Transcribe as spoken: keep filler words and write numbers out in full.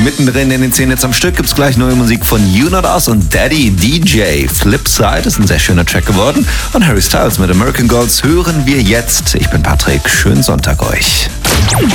Mittendrin in den zehn Hits am Stück gibt's gleich neue Musik von You Not Us und Daddy D J. Flipside ist ein sehr schöner Track geworden. Und Harry Styles mit American Girls hören wir jetzt. Ich bin Patrick. Schönen Sonntag euch.